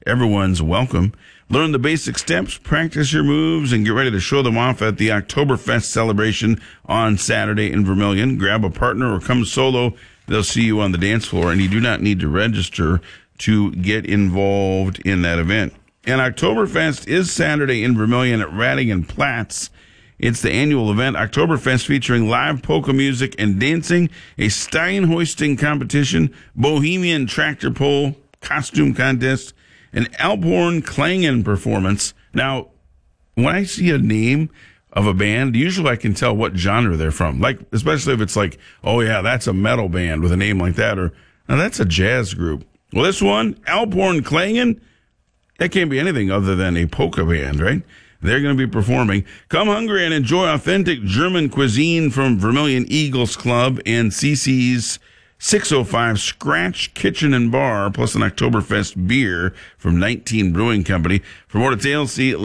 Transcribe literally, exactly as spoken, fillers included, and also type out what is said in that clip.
everyone's welcome. Learn the basic steps, practice your moves, and get ready to show them off at the Oktoberfest celebration on Saturday in Vermilion. Grab a partner or come solo. They'll see you on the dance floor, and you do not need to register to get involved in that event. And Oktoberfest is Saturday in Vermilion at Radigan Platz. It's the annual event, Oktoberfest, featuring live polka music and dancing, a Stein hoisting competition, Bohemian tractor pull, costume contest, an Alphorn Klangen performance. Now, when I see a name of a band, usually I can tell what genre they're from. Like, especially if it's like, oh yeah, that's a metal band with a name like that, or now that's a jazz group. Well, this one, Alphorn Klangen, that can't be anything other than a polka band, right? They're going to be performing. Come hungry and enjoy authentic German cuisine from Vermilion Eagles Club and C C's six oh five Scratch Kitchen and Bar, plus an Oktoberfest beer from nineteen Brewing Company. For more details, see